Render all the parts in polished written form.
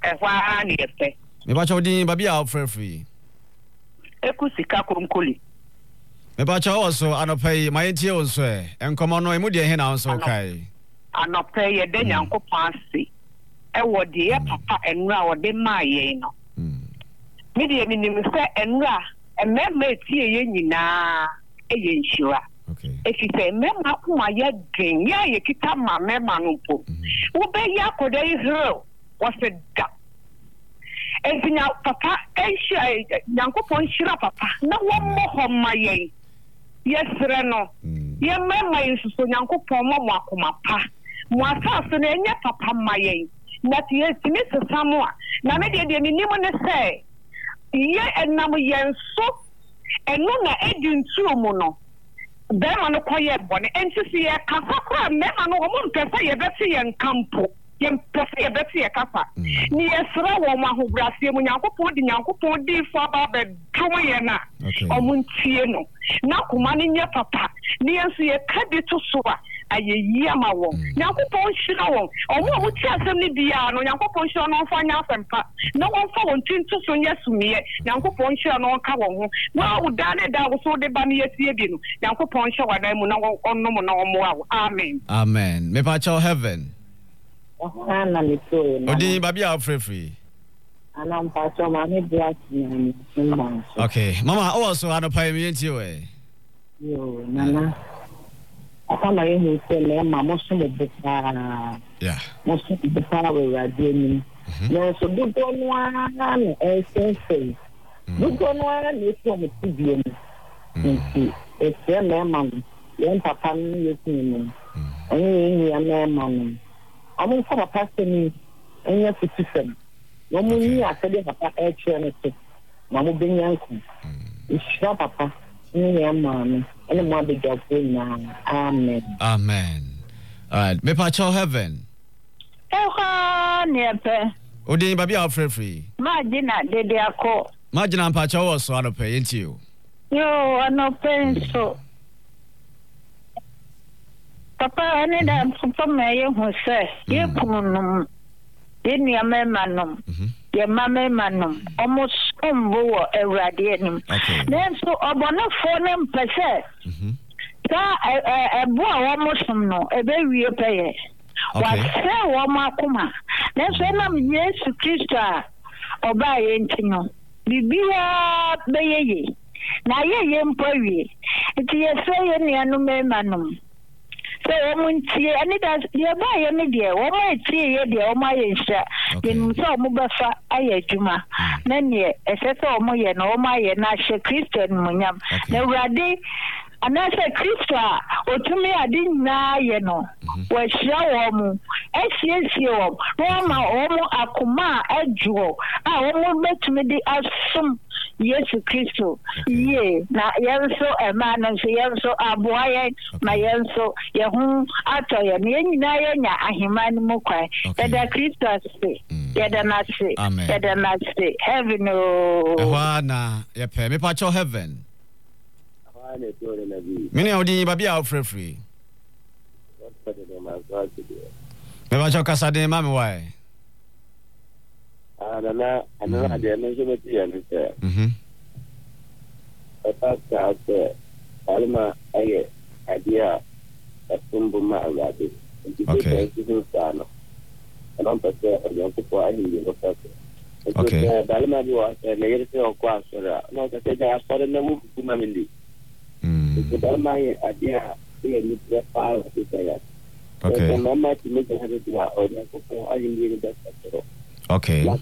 Ehwa ni efe. Me ba cho din babi a free. Ekusika kromkoli. Me ba cho also anopai my tie onso e. Enkomo no emu de he na onso kai. Anopai ye de Nyankopon ase. Ewo de papa enura wo de maaye no. Me de minim se enura emema etie ye nyina eye nshira. Okay. If you say mema kuma ye dwen ya ye kita ma mema no po. Wo be ya koda Israel was a da. Ezinya papa ehia Nyankopon hira papa na wo mo homa ye. Yesre no. Ye mema Yesuso Nyankopon mo akoma pa. Mo asase na enye papa ma ye. Na tie timi sesamo a na me de minim ne se ye enam yenso eno na edintu mu no. Bema no koye bone entisi ye kasa kwa mema no wo mpese ye beti ye nkampo ye mpese ye beti ye kasa ni yesra wo ma hobrase mu Nyankopon di fo ba be dum ye na omuntie no na kuma ni nye papa ni yenso ye kadi to so a ayeyi ama wo Nyankopon hira wo omo ti asem ni bia no Nyankopon hira no fa nya asempa na won fa won tinto so nya sumiye Nyankopon hira no ka wo ho wa udane da wo so de ba ni yesie bi no Nyankopon hira wa na mu na onno mu na omo wa amen amen me pa cho heaven ana le to odi babi a free ana mpa cho ma me bia ti okay mama also anopai me ntie we yo nana Akama yehu se le ma mo so mo beta. Yeah. Mo so beta we radio ni. No so do no ana no essence. Do no ana ni so mo tibie ni. Nti e se me ma no. Yen papa ni yesu ni. Oni ya me ma no. Amu fa papa se ni enya fitifem. No mo ni asede papa e chere ni se. Ma mo benyanku. Ishra papa ni ya ma no. Amen. Amen. All right. Me pa cho heaven. Nepe. Odi babi a free. Magina de ako. Magina pa cho so anope enti o. Yo anope so. Papa ani da papa me ye hu se. Ye kunum. Ye ni amemanom. Ye mamemanom. Almost umbo Awurade anim. Then so obonafo ne mpese. Sa ebo a wo mosum no ebe wie peye. Wa se wo makoma. Then so na Yesu Kristo a oba ye ntino. Bibia beyeye. Na ye mpawie. Enti ye se ye ni anu memanom. So omuntie ani da ye ba ye me de wo ma tie ye de wo ma ye hia ye nim so mo befa aye adwuma na ne ese so mo ye no wo ma ye na hye Christian munyam na Awurade anase Kristo a otumi ade nyina ye no wo hia wo mu esiesie wo ma wo mu akoma adwo a wo mu betumi de asum Yesu Kristo ye na yenso emana so yenso aboaye ma yenso ye hu ato ye ne nyina ye nya ahemani mu kwai da Kristo se ye da na se ye da na se heaven o ehwana ye pe me pa cho heaven mini odi babi a free me pa cho kasade ma me why Ana ade no so meti ya ni se. Papa se alma aye adia atumbu ma awade. Okay. Ana pese o ko ayi ni ko pese. Okay. Alma bi wa se le yere se o kwa sora. No se ja asore na mu kuma mindi. Alma aye adia ye ni prepa o se ya. Okay. Mama ti me ja hade dia o ko ayi ni da soro. Okay. I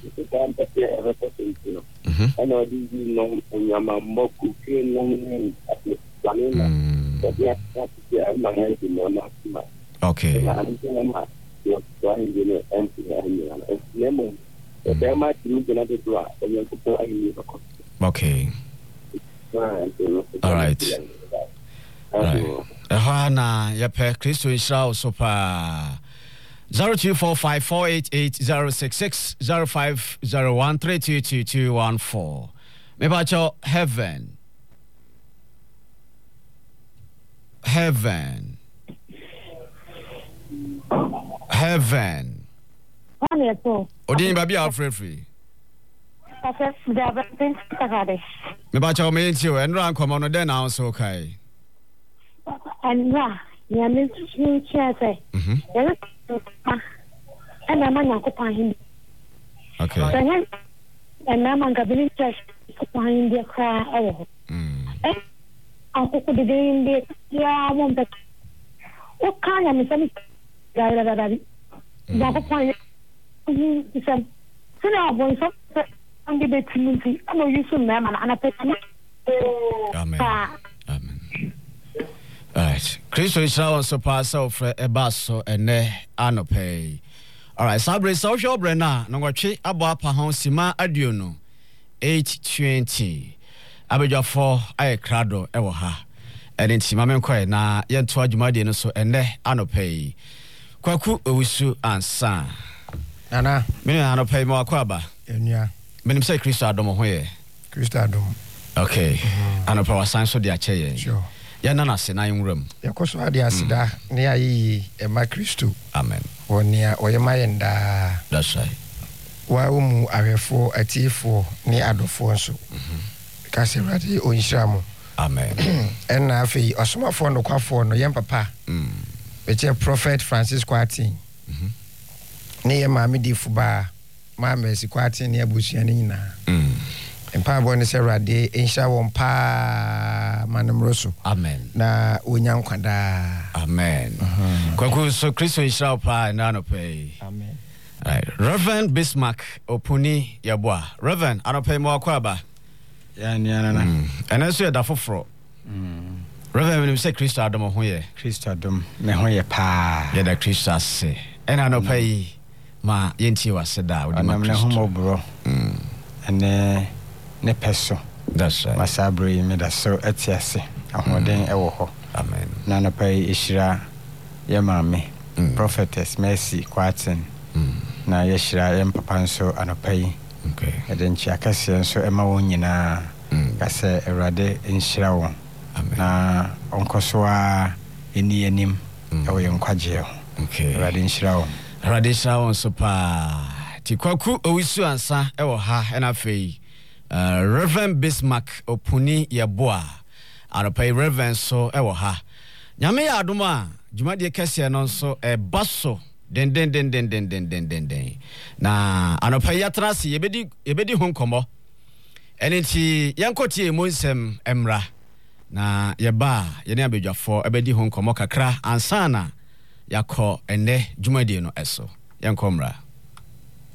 know these no nyama moku ke no planina but yeah my hand in no maxima okay I'm you trying to empty and lemon the much you can do okay all right Hana yape Kristo Israel so pa 0245488066 0501322214 Mebacho heaven One year so. Odin baby afrefree. Me ba cha me nti o enra nkomo no den na so kai. Enra, ya me ntia say. And I'm not occupying. Okay. And I'm going to occupying the car. I'll put the day in the yeah, I want that. What kind of something? Occupying. So now, boys, I'm the best community. I know you soon, ma'am, and I pay. Amen. Amen. All right. Chris is now so pass off a basso and anope. All right, Sabre social brand no watch abo apa ho sima aduonu 820 abedwa 4 aye krado ewo ha enti ma menkɔ na yento adwumade no so enne anopai kwaku owusu ansa ana mene anopai ma akɔ aba enua menim sɛ Kristo adom ho yɛ Kristo adom okay anopa wasan so de akyɛ yɛ sure ya nana se na nwuram yakoso ade asida ne ayi ema Kristo amen wonia oyema that's right wa umu awefo atifo ni adofo nso kasi radi onhiramu amen enna afi osomafo no kwafo no yem papa beche prophet Francis Kwatin ne yema me di fuba ma mesi Kwatin ne abusua ne nyina empa bo ne se radi enhira won pa manamroso amen na onyankwada amen kwaku so Kristo enhira pa na no pay amen. Right. Reverend Bismarck Opuni Yabwa. Reverend, I don't pay more kwaba. And I say that for Reverend, when you say Christ Adam of here, Christ Adam, me hoye pa. Yeah, the Christ say. And I don't pay ma yenti was said that with my homo bro. And ne peso. That's right. Masabri me da so etiase. Ahoden ewo ho. Amen. Na no pay ishira ye mame. Prophetess Mercy Kwatin. Na yeshira yem papa nso anopai okay edenchi akase nso ema won nyina kase Awurade enhyira won na onkoso a eni enim ewo yenkwaje okay Awurade enhyira won Awurade enhyira won so pa ti kwaku owisu ansa ewo ha na fei Reverend Bismarck Opuni Yeboa anopai Reverend so ewo ha nyame ya adoma dwumade kase no nso baso den na anopa yatrase yebedi honkomo eniti yankoti emonsem emra na yeba yene abedwafo ebedi honkomo kakra ansana yakọ enne dwumadi no eso yankomra